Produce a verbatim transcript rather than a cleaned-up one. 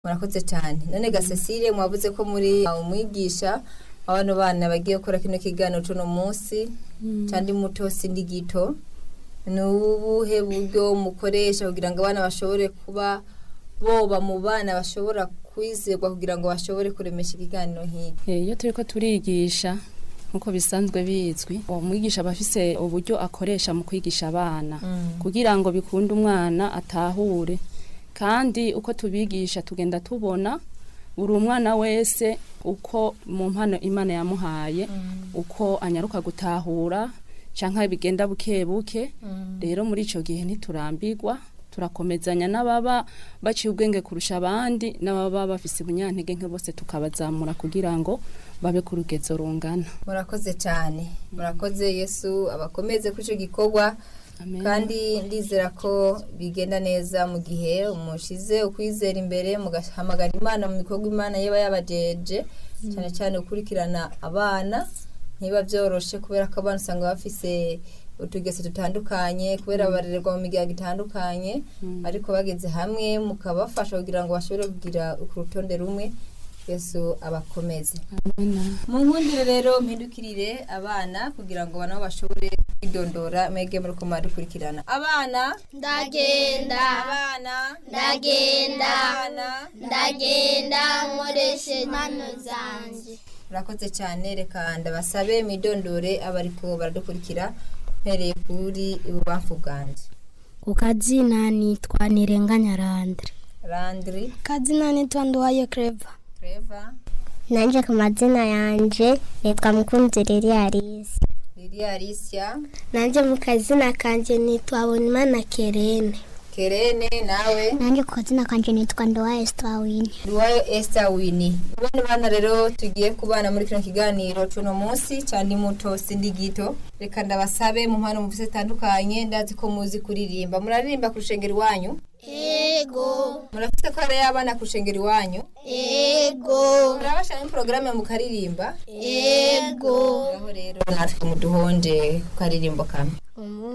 Murakoze cyane. None ga Cecile mwavuze ko muri umwigisha abantu bana bagiye gukora kino kiganiro cyo no munsi cyandi muto sindi gito. Nubuhe buryo mukoresha kugira ngo abana bashobore kuba boba mu bana bashobora kwizerwa kugira ngo bashobore kuremesha ikiganiro nk'iki? Iyo turiko turigisha nkuko bisanzwe bizwi, uwo mwigisha bafise uburyo akoresha mu kwigisha abana kugira ngo bikunde umwana atahure. Kandi uko tubigisha tugenda tubona buri umwana wese uko mu mpano Imana yamuhaye uko anyaruka gutahura canka bigenda buke buke. Rero muri ico gihe ntiturambirwa, turakomezanya n'ababa baciye ubwenge kurusha abandi n'ababa bafise ubunyantege nke bose tukabazamura kugira ngo babe ku rugezo rungana. Murakoze cyane. Murakoze Yesu abakomeze kuri ico gikorwa. Amen. Kandi ndizera ko bigenda neza mu gihe umushize ukwizera imbere mugahamagara Imana mu bikorwa Imana yeba yabajeje cyane cyane ukurikirana abana ntiba byoroshe kubera ko abana usanga bafise utugeso tutandukanye kubera barererwa mu miryango itandukanye ariko bageze hamwe mukabafasha kugira ngo bashobore kugira urutonde rumwe. Yesu abakomeze. Amen. Mu nkundire rero mpindukirire abana kugira ngo bana bashobore kwidondora mege muri ko madukurikirana. Abana ndagenda abana ndagenda abana ndagenda nkoreshe impano zanje. Murakoze cyane, reka ndabasabe midondore abariko baradukurikira mpereye kuri ibubamfu bwanje. Ku kazina nitwa Nirenganya Landry. Landry. Kazina nitwa Nduwayo Clever. Clever. Nanje ku mazina yanje nitwa Mukunzi Lilia Alice. Lilia Alicia. Nanje mu kazina kanje nitwa Bonimana Kerene. Kerene. Nawe? Nanje ku kazina kanje nitwa Nduwayo Esther Winnie. Nduwayo Esther Winnie. Bane bana rero tugiye kubana muri kino kiganiro cuno munsi cyandi muto sindi gito. Reka ndabasabe mu mpano mufise tandukanye ndazi ko muzi kuririmba. Muraririmba ku rushengero wanyu? Ego. Murafite ko ari abana ku rushengero wanyu? Ego. Murabasha mu programme mu karirimba? Ego. Aho rero natwe muduhonje ku karirimbo kamwe.